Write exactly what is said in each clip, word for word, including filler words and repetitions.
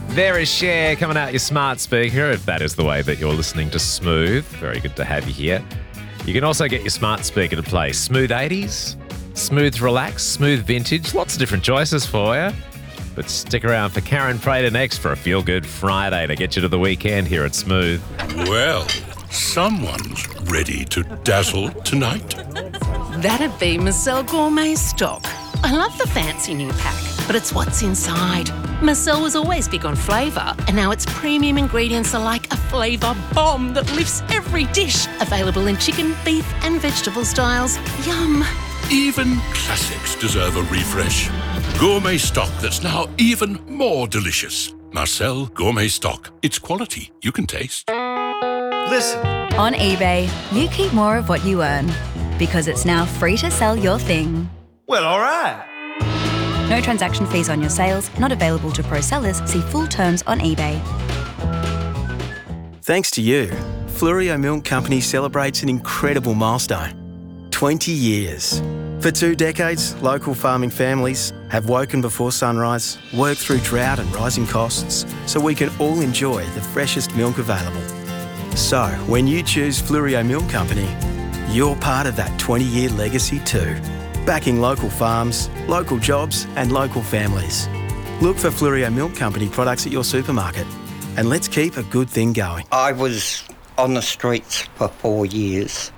There is Cher coming out your smart speaker, if that is the way that you're listening to Smooth. Very good to have you here. You can also get your smart speaker to play Smooth eighties, Smooth Relax, Smooth Vintage. Lots of different choices for you. But stick around for Karen Prater next for a Feel Good Friday to get you to the weekend here at Smooth. Well, someone's ready to dazzle tonight. That'd be Marcel Gourmet Stock. I love the fancy new pack, but it's what's inside. Marcel was always big on flavour, and now its premium ingredients are like a flavour bomb that lifts every dish. Available in chicken, beef and vegetable styles. Yum. Even classics deserve a refresh. Gourmet stock that's now even more delicious. Marcel Gourmet Stock. It's quality you can taste. Listen. On eBay, you keep more of what you earn because it's now free to sell your thing. Well, all right. No transaction fees on your sales, not available to pro sellers. See full terms on eBay. Thanks to you, Fluorio Milk Company celebrates an incredible milestone. twenty years. For two decades, local farming families have woken before sunrise, worked through drought and rising costs, so we can all enjoy the freshest milk available. So, when you choose Fluorio Milk Company, you're part of that twenty-year legacy too. Backing local farms, local jobs and local families. Look for Fluorio Milk Company products at your supermarket and let's keep a good thing going. I was on the streets for four years.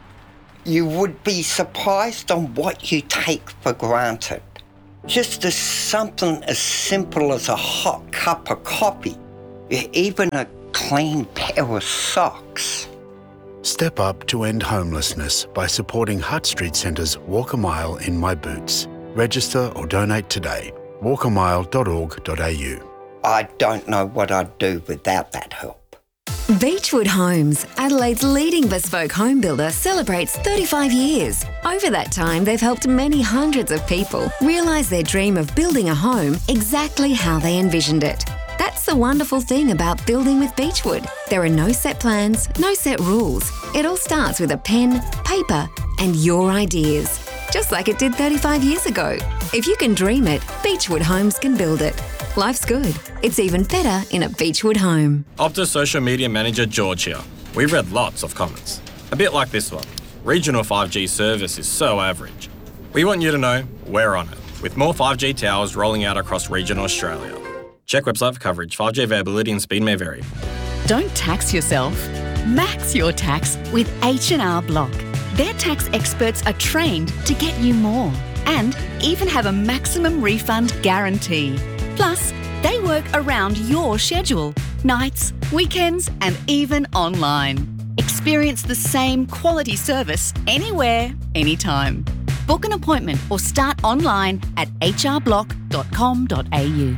You would be surprised on what you take for granted. Just as something as simple as a hot cup of coffee, even a clean pair of socks. Step up to end homelessness by supporting Hutt Street Centre's Walk a Mile in My Boots. Register or donate today. walk a mile dot org dot a u. I don't know what I'd do without that help. Beechwood Homes, Adelaide's leading bespoke home builder, celebrates thirty-five years. Over that time, they've helped many hundreds of people realise their dream of building a home exactly how they envisioned it. That's the wonderful thing about building with Beechwood. There are no set plans, no set rules. It all starts with a pen, paper, and your ideas. Just like it did thirty-five years ago. If you can dream it, Beechwood Homes can build it. Life's good. It's even better in a Beechwood home. Optus Social Media Manager George here. We've read lots of comments. A bit like this one. Regional five G service is so average. We want you to know we're on it, with more five G towers rolling out across regional Australia. Check website for coverage. five G availability and speed may vary. Don't tax yourself. Max your tax with H and R Block. Their tax experts are trained to get you more and even have a maximum refund guarantee. Plus, they work around your schedule, nights, weekends and even online. Experience the same quality service anywhere, anytime. Book an appointment or start online at h r block dot com dot a u.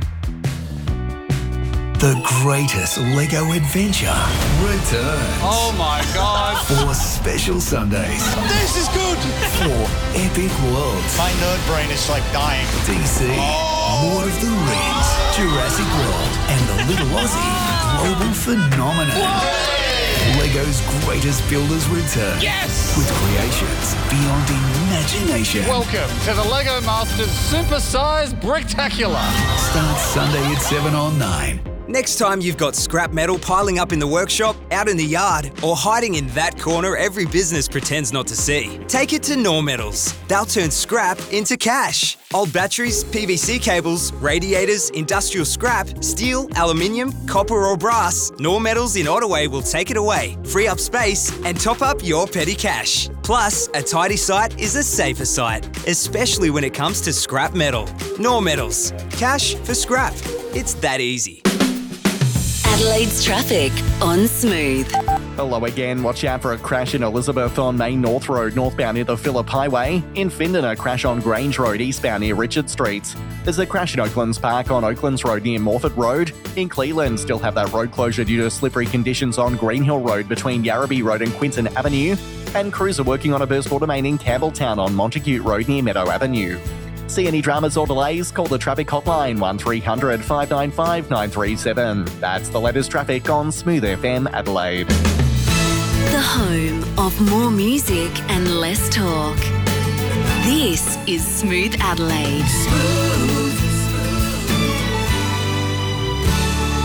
The greatest Lego adventure returns. Oh my God. For special Sundays. This is good. For epic worlds. My nerd brain is like dying. D C, oh. Lord of the Rings, Jurassic World, and the Little Aussie global phenomenon. Whoa. Lego's greatest builders return. Yes! With creations beyond imagination. Welcome to the Lego Masters Super-Sized Bricktacular. Starts Sunday at seven on nine. Next time you've got scrap metal piling up in the workshop, out in the yard, or hiding in that corner every business pretends not to see, take it to Nor Metals. They'll turn scrap into cash. Old batteries, P V C cables, radiators, industrial scrap, steel, aluminium, copper or brass, Nor Metals in Ottaway will take it away, free up space and top up your petty cash. Plus, a tidy site is a safer site, especially when it comes to scrap metal. Nor Metals. Cash for scrap. It's that easy. Adelaide's traffic on Smooth. Hello again. Watch out for a crash in Elizabeth on Main North Road, northbound near the Phillip Highway. In Findon, a crash on Grange Road, eastbound near Richard Street. There's a crash in Oaklands Park on Oaklands Road near Morford Road. In Cleveland, still have that road closure due to slippery conditions on Greenhill Road between Yarrabee Road and Quinton Avenue. And crews are working on a burst water main in Campbelltown on Montague Road near Meadow Avenue. See any dramas or delays? Call the traffic hotline one three hundred, five nine five, nine three seven. That's the latest traffic on Smooth F M Adelaide. The home of more music and less talk. This is Smooth Adelaide. Smooth.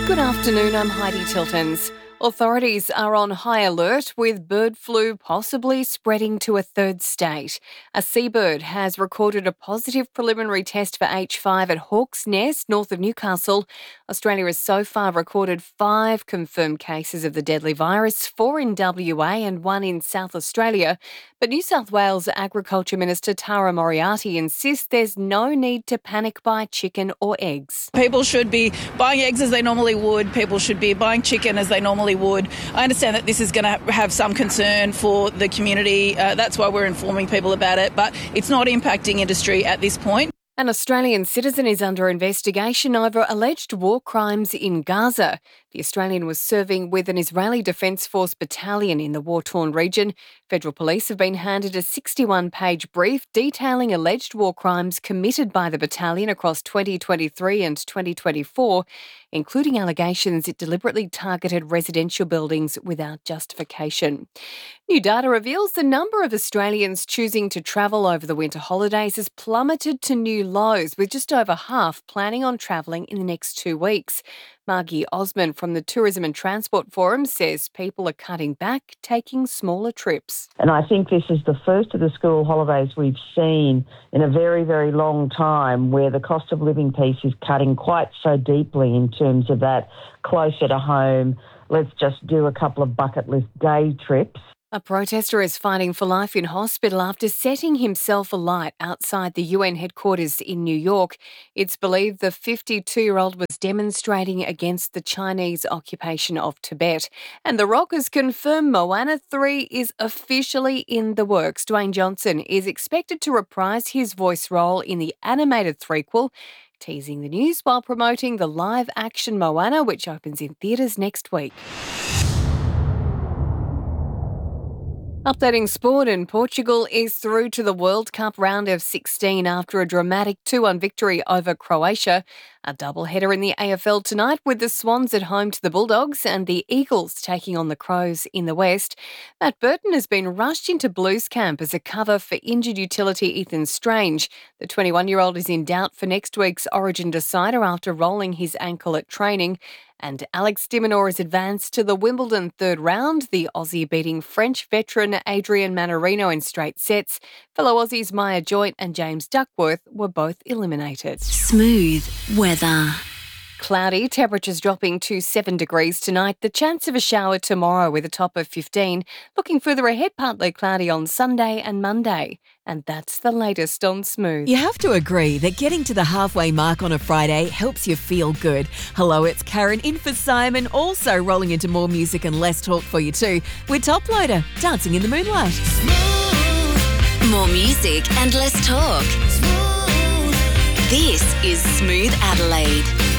Good afternoon, I'm Heidi Tiltons. Authorities are on high alert with bird flu possibly spreading to a third state. A seabird has recorded a positive preliminary test for H five at Hawk's Nest, north of Newcastle. Australia has so far recorded five confirmed cases of the deadly virus, four in W A and one in South Australia. But New South Wales Agriculture Minister Tara Moriarty insists there's no need to panic buy chicken or eggs. People should be buying eggs as they normally would. People should be buying chicken as they normally would. I understand that this is going to have some concern for the community. Uh, that's why we're informing people about it. But it's not impacting industry at this point. An Australian citizen is under investigation over alleged war crimes in Gaza. The Australian was serving with an Israeli Defence Force battalion in the war-torn region. Federal police have been handed a sixty-one page brief detailing alleged war crimes committed by the battalion across twenty twenty-three and twenty twenty-four, including allegations it deliberately targeted residential buildings without justification. New data reveals the number of Australians choosing to travel over the winter holidays has plummeted to new lows, with just over half planning on travelling in the next two weeks. Margie Osman from the Tourism and Transport Forum says people are cutting back, taking smaller trips. And I think this is the first of the school holidays we've seen in a very, very long time where the cost of living piece is cutting quite so deeply in terms of that closer to home, let's just do a couple of bucket list day trips. A protester is fighting for life in hospital after setting himself alight outside the U N headquarters in New York. It's believed the fifty-two-year-old was demonstrating against the Chinese occupation of Tibet. And The Rock has confirmed Moana three is officially in the works. Dwayne Johnson is expected to reprise his voice role in the animated threequel, teasing the news while promoting the live-action Moana, which opens in theatres next week. Updating sport, and Portugal is through to the World Cup round of sixteen after a dramatic two one victory over Croatia. A doubleheader in the A F L tonight with the Swans at home to the Bulldogs and the Eagles taking on the Crows in the West. Matt Burton has been rushed into Blues camp as a cover for injured utility Ethan Strange. The twenty-one-year-old is in doubt for next week's Origin decider after rolling his ankle at training. And Alex de Minaur is advanced to the Wimbledon third round, the Aussie beating French veteran Adrian Mannarino in straight sets. Fellow Aussies Maya Joint and James Duckworth were both eliminated. Smooth weather. Cloudy, temperatures dropping to seven degrees tonight. The chance of a shower tomorrow with a top of fifteen. Looking further ahead, partly cloudy on Sunday and Monday. And that's the latest on Smooth. You have to agree that getting to the halfway mark on a Friday helps you feel good. Hello, it's Karen in for Simon, also rolling into more music and less talk for you too. We're Top Loader, Dancing in the Moonlight. More music and less talk. This is Smooth Adelaide.